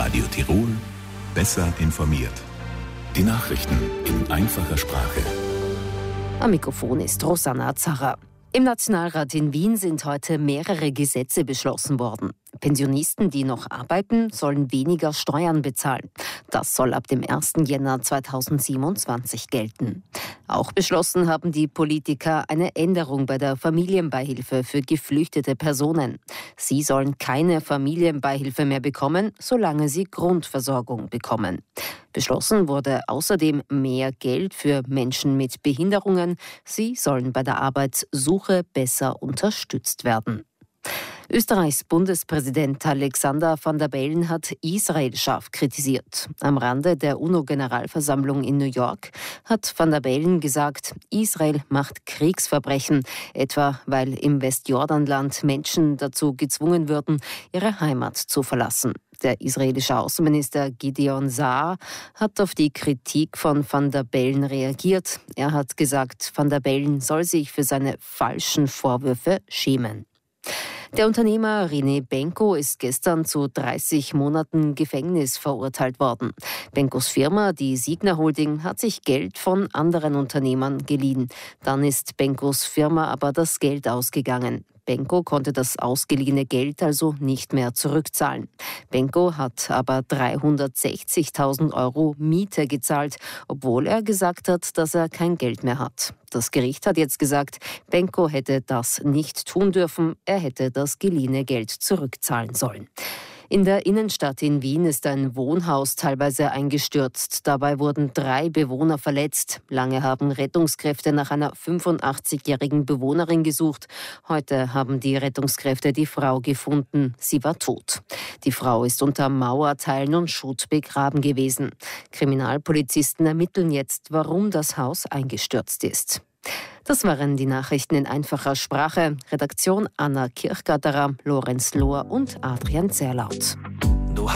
Radio Tirol, besser informiert. Die Nachrichten in einfacher Sprache. Am Mikrofon ist Rosanna Zarra. Im Nationalrat in Wien sind heute mehrere Gesetze beschlossen worden. Pensionisten, die noch arbeiten, sollen weniger Steuern bezahlen. Das soll ab dem 1. Jänner 2027 gelten. Auch beschlossen haben die Politiker eine Änderung bei der Familienbeihilfe für geflüchtete Personen. Sie sollen keine Familienbeihilfe mehr bekommen, solange sie Grundversorgung bekommen. Beschlossen wurde außerdem mehr Geld für Menschen mit Behinderungen. Sie sollen bei der Arbeitssuche besser unterstützt werden. Österreichs Bundespräsident Alexander Van der Bellen hat Israel scharf kritisiert. Am Rande der UNO-Generalversammlung in New York hat Van der Bellen gesagt, Israel macht Kriegsverbrechen, etwa weil im Westjordanland Menschen dazu gezwungen würden, ihre Heimat zu verlassen. Der israelische Außenminister Gideon Saar hat auf die Kritik von Van der Bellen reagiert. Er hat gesagt, Van der Bellen soll sich für seine falschen Vorwürfe schämen. Der Unternehmer René Benko ist gestern zu 30 Monaten Gefängnis verurteilt worden. Benkos Firma, die Signa Holding, hat sich Geld von anderen Unternehmern geliehen. Dann ist Benkos Firma aber das Geld ausgegangen. Benko konnte das ausgeliehene Geld also nicht mehr zurückzahlen. Benko hat aber 360.000 Euro Miete gezahlt, obwohl er gesagt hat, dass er kein Geld mehr hat. Das Gericht hat jetzt gesagt, Benko hätte das nicht tun dürfen, er hätte das geliehene Geld zurückzahlen sollen. In der Innenstadt in Wien ist ein Wohnhaus teilweise eingestürzt. Dabei wurden 3 Bewohner verletzt. Lange haben Rettungskräfte nach einer 85-jährigen Bewohnerin gesucht. Heute haben die Rettungskräfte die Frau gefunden. Sie war tot. Die Frau ist unter Mauerteilen und Schutt begraben gewesen. Kriminalpolizisten ermitteln jetzt, warum das Haus eingestürzt ist. Das waren die Nachrichten in einfacher Sprache. Redaktion Anna Kirchgatterer, Lorenz Lohr und Adrian Zerlaut.